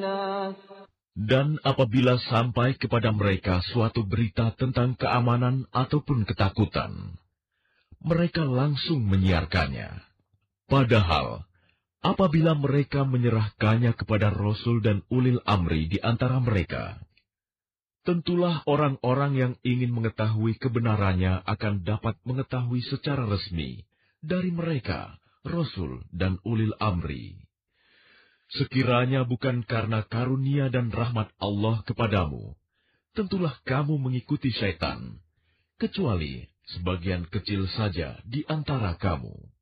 Dan apabila sampai kepada mereka suatu berita tentang keamanan ataupun ketakutan, mereka langsung menyiarkannya. Padahal, apabila mereka menyerahkannya kepada Rasul dan ulil amri di antara mereka, tentulah orang-orang yang ingin mengetahui kebenarannya akan dapat mengetahui secara resmi dari mereka, Rasul dan ulil amri. Sekiranya bukan karena karunia dan rahmat Allah kepadamu, tentulah kamu mengikuti syaitan, kecuali sebagian kecil saja di antara kamu.